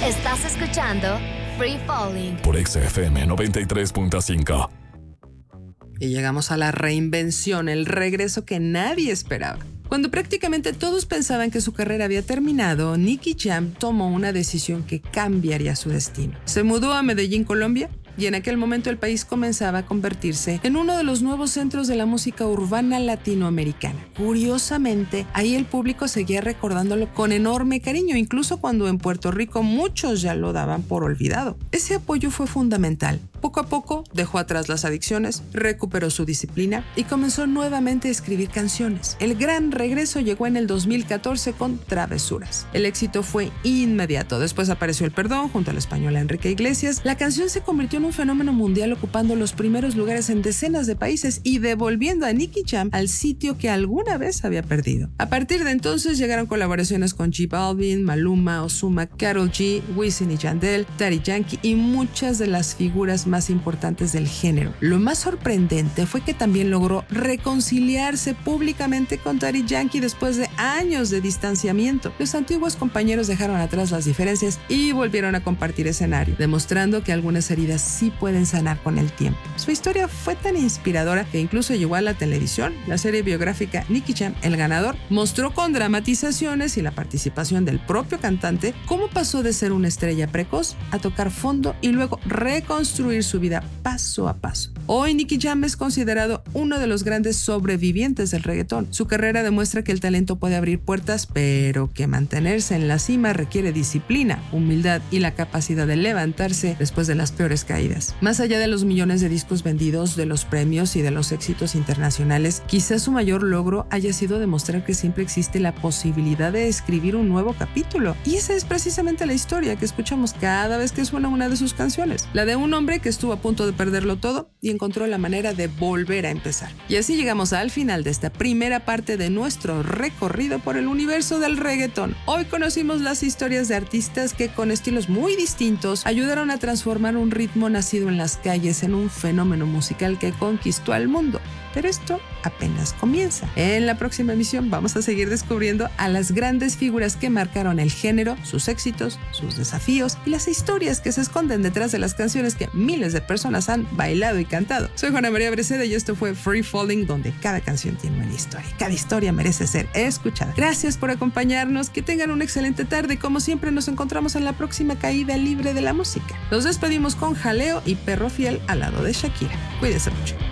Estás escuchando Free Falling por XFM 93.5. Y llegamos a la reinvención, el regreso que nadie esperaba. Cuando prácticamente todos pensaban que su carrera había terminado, Nicky Jam tomó una decisión que cambiaría su destino. Se mudó a Medellín, Colombia, y en aquel momento el país comenzaba a convertirse en uno de los nuevos centros de la música urbana latinoamericana. Curiosamente, ahí el público seguía recordándolo con enorme cariño, incluso cuando en Puerto Rico muchos ya lo daban por olvidado. Ese apoyo fue fundamental. Poco a poco dejó atrás las adicciones, recuperó su disciplina y comenzó nuevamente a escribir canciones. El gran regreso llegó en el 2014 con Travesuras. El éxito fue inmediato. Después apareció El Perdón junto a la española Enrique Iglesias. La canción se convirtió en un fenómeno mundial, ocupando los primeros lugares en decenas de países y devolviendo a Nicky Jam al sitio que alguna vez había perdido. A partir de entonces llegaron colaboraciones con J Balvin, Maluma, Ozuna, Karol G, Wisin y Yandel, Daddy Yankee y muchas de las figuras más importantes del género. Lo más sorprendente fue que también logró reconciliarse públicamente con Daddy Yankee después de años de distanciamiento. Los antiguos compañeros dejaron atrás las diferencias y volvieron a compartir escenario, demostrando que algunas heridas sí pueden sanar con el tiempo. Su historia fue tan inspiradora que incluso llegó a la televisión. La serie biográfica Nicky Jam, El Ganador, mostró con dramatizaciones y la participación del propio cantante cómo pasó de ser una estrella precoz a tocar fondo y luego reconstruir su vida paso a paso. Hoy Nicky Jam es considerado uno de los grandes sobrevivientes del reggaetón. Su carrera demuestra que el talento puede abrir puertas, pero que mantenerse en la cima requiere disciplina, humildad y la capacidad de levantarse después de las peores caídas. Más allá de los millones de discos vendidos, de los premios y de los éxitos internacionales, quizás su mayor logro haya sido demostrar que siempre existe la posibilidad de escribir un nuevo capítulo. Y esa es precisamente la historia que escuchamos cada vez que suena una de sus canciones. La de un hombre que estuvo a punto de perderlo todo y encontró la manera de volver a empezar. Y así llegamos al final de esta primera parte de nuestro recorrido por el universo del reggaetón. Hoy conocimos las historias de artistas que con estilos muy distintos ayudaron a transformar un ritmo nacido en las calles en un fenómeno musical que conquistó al mundo. Pero esto apenas comienza. En la próxima emisión vamos a seguir descubriendo a las grandes figuras que marcaron el género, sus éxitos, sus desafíos y las historias que se esconden detrás de las canciones que miles de personas han bailado y cantado. Soy Juana María Breceda y esto fue Free Falling, donde cada canción tiene una historia. Cada historia merece ser escuchada. Gracias por acompañarnos. Que tengan una excelente tarde. Como siempre, nos encontramos en la próxima caída libre de la música. Nos despedimos con Jaleo y Perro Fiel al lado de Shakira. Cuídense mucho.